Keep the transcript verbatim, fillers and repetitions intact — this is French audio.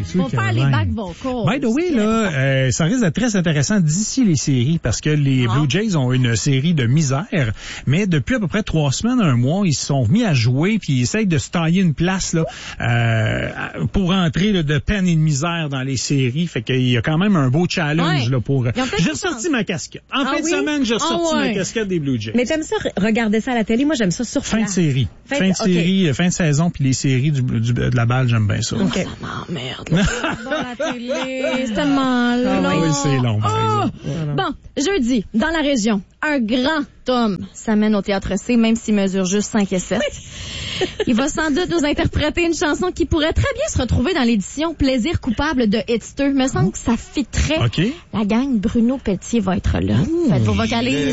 là-dessus, Pour faire les back vocals. By the way, là, euh, ça risque d'être très intéressant d'ici les séries, parce que les ah. Blue Jays ont une série de misère, mais depuis à peu près trois semaines, un mois, ils se sont mis à jouer, puis ils essayent de se tailler une place là euh, pour entrer là, de peine et de misère dans les séries. Fait qu'il y a quand même un beau challenge ouais. là pour. J'ai ressorti ma casquette. En ah fin oui? de semaine, j'ai ressorti ah ouais. ma casquette des Blue Jays. Mais t'aimes ça regarder ça à la télé? Moi, j'aime ça sur fin place. de série, fin, fin de okay. série, fin de saison, puis les séries du, du, de la balle, j'aime bien ça. Oh, okay. Ça m'emmerde. La télé, c'est tellement long. Ah oui, c'est long. Oh! Voilà. Bon, jeudi, dans la région, un grand homme s'amène au Théâtre C, même s'il mesure juste cinq et sept. Il va sans doute nous interpréter une chanson qui pourrait très bien se retrouver dans l'édition Plaisir coupable de Hitster. Me semble que ça fitterait. Okay. La gang Bruno Pelletier va être là. Faites vos vocalises.